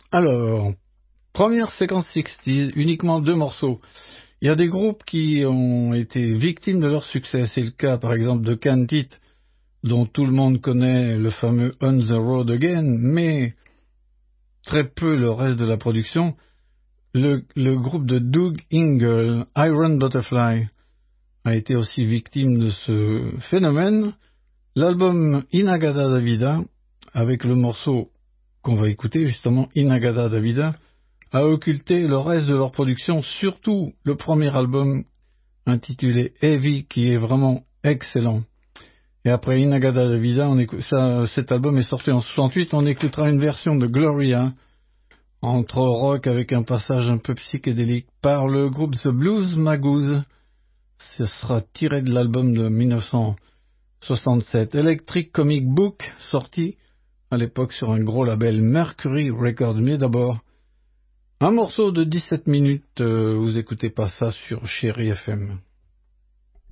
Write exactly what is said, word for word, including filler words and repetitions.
Alors, première séquence sixties, uniquement deux morceaux. Il y a des groupes qui ont été victimes de leur succès. C'est le cas, par exemple, de Candid, dont tout le monde connaît le fameux On the Road Again, mais très peu le reste de la production. Le, le groupe de Doug Ingle, Iron Butterfly, a été aussi victime de ce phénomène. L'album Inagada Davida, avec le morceau qu'on va écouter, justement Inagada Davida, a occulté le reste de leur production, surtout le premier album intitulé Heavy, qui est vraiment excellent. Et après Inagada Davida, on écoute, ça, cet album est sorti en soixante-huit, on écoutera une version de Gloria, entre rock avec un passage un peu psychédélique, par le groupe The Blues Magoos. Ce sera tiré de l'album de mille neuf cent soixante-sept, Electric Comic Book, sorti à l'époque sur un gros label Mercury Records. Mais d'abord, un morceau de dix-sept minutes, euh, vous écoutez pas ça sur Chéri F M.